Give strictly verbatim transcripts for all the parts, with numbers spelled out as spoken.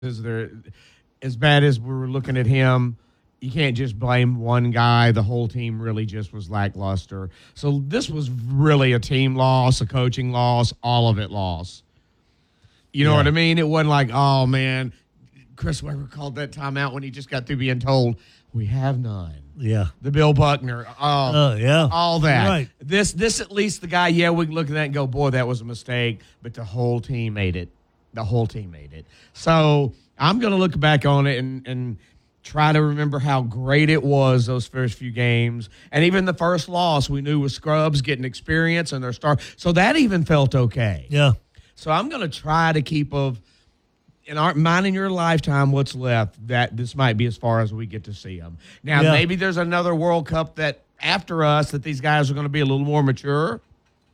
They're, as bad as we were looking at him, you can't just blame one guy. The whole team really just was lackluster. So this was really a team loss, a coaching loss, all of it loss. You know Yeah. what I mean? It wasn't like, oh, man, Chris Webber called that timeout when he just got through being told, we have none. Yeah. The Bill Buckner, oh, Oh, yeah. all that. Right. This, this at least the guy, yeah, we can look at that and go, boy, that was a mistake. But the whole team made it. The whole team made it. So I'm going to look back on it and, and try to remember how great it was those first few games. And even the first loss we knew was scrubs getting experience and their star. So that even felt okay. Yeah. So I'm going to try to keep of in our mine in your lifetime what's left that this might be as far as we get to see them. Now, Yeah. maybe there's another World Cup that after us that these guys are going to be a little more mature.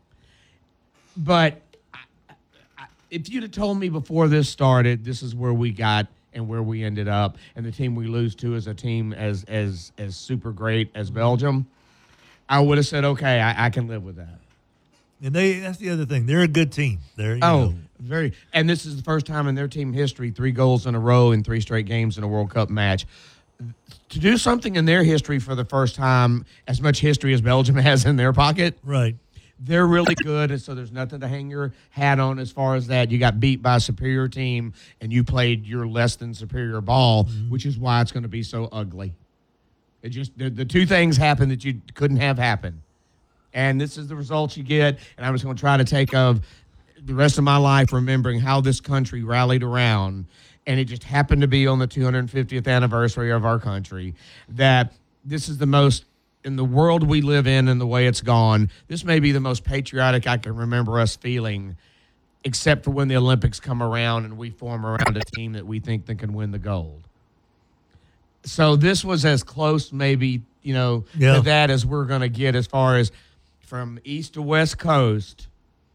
But if you'd have told me before this started, this is where we got and where we ended up, and the team we lose to is a team as as as super great as Belgium, I would have said, okay, I, I can live with that. And they—that's the other thing. They're a good team. They're you Oh, know, very. And this is the first time in their team history, three goals in a row in three straight games in a World Cup match. To do something in their history for the first time, as much history as Belgium has in their pocket, right. they're really good, and so there's nothing to hang your hat on as far as that. You got beat by a superior team, and you played your less than superior ball, mm-hmm. which is why it's going to be so ugly. It just the, the two things happened that you couldn't have happen, and this is the results you get. And I'm just going to try to take of the rest of my life remembering how this country rallied around, and it just happened to be on the two hundred fiftieth anniversary of our country that this is the most. In the world we live in and the way it's gone, this may be the most patriotic I can remember us feeling, except for when the Olympics come around and we form around a team that we think that can win the gold. So this was as close maybe, you know, Yeah. to that as we're going to get as far as from east to west coast.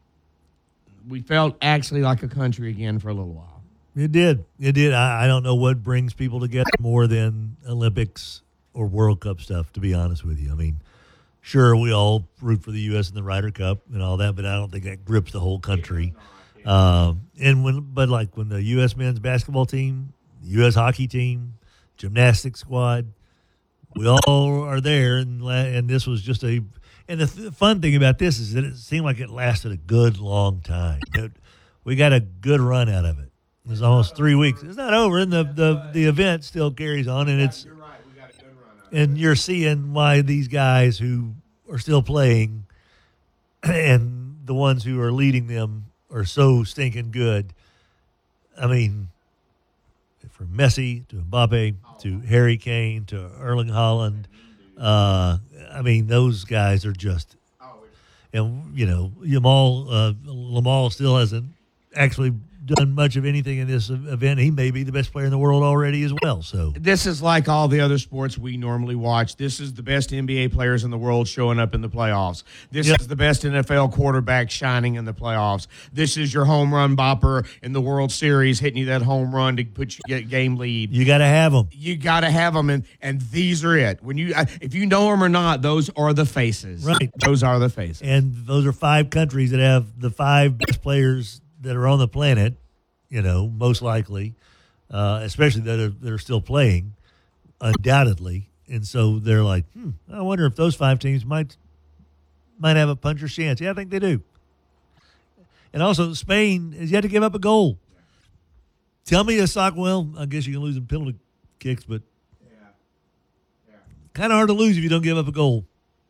We felt actually like a country again for a little while. It did. It did. I, I don't know what brings people together more than Olympics or World Cup stuff, to be honest with you. I mean, sure, we all root for the U S in the Ryder Cup and all that, but I don't think that grips the whole country. Um, and when, but like when the U S men's basketball team, the U S hockey team, gymnastics squad, we all are there, and and this was just a. And the th- fun thing about this is that it seemed like it lasted a good long time. It, we got a good run out of it. It was almost three weeks. It's not over, and the the, the event still carries on, and it's. And you're seeing why these guys who are still playing and the ones who are leading them are so stinking good. I mean, from Messi to Mbappe to Harry Kane to Erling Haaland, uh, I mean, those guys are just – and, you know, Yamal, uh, Lamal still hasn't actually – done much of anything in this event. He may be the best player in the world already as well. So this is like all the other sports we normally watch. This is the best N B A players in the world showing up in the playoffs. This yep. is the best N F L quarterback shining in the playoffs. This is your home run bopper in the World Series, hitting you that home run to put you get game lead. You got to have them. You got to have them, and and these are it. When you if you know them or not, those are the faces. Right. Those are the faces. And those are five countries that have the five best players that are on the planet, you know, most likely, uh, especially that are, that are still playing, undoubtedly. And so they're like, hmm, I wonder if those five teams might might have a puncher's chance. Yeah, I think they do. And also, Spain has yet to give up a goal. Tell me a soccer, well, I guess you can lose in penalty kicks, but yeah. Yeah. kind of hard to lose if you don't give up a goal.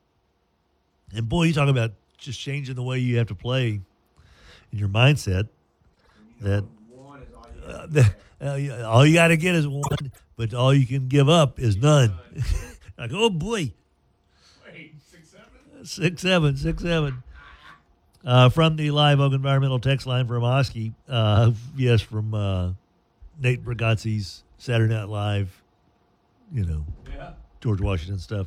And, boy, you talk about just changing the way you have to play in your mindset. That uh, the, uh, all you got to get is one, but all you can give up is none. Like, oh boy, wait, six seven, six seven, six seven. Uh, from the Live Oak Environmental text line from Oski, uh, yes, from uh, Nate Bargatze's Saturday Night Live, you know, yeah. George Washington stuff.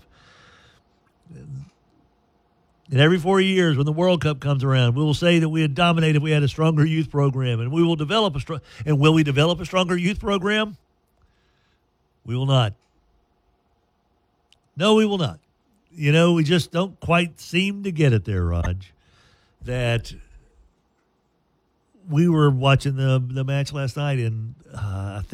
And, And every four years, when the World Cup comes around, we will say that we had dominated if we had a stronger youth program, and we will develop a strong. And will we develop a stronger youth program? We will not. No, we will not. You know, we just don't quite seem to get it there, Raj. That we were watching the the match last night, and uh, I think.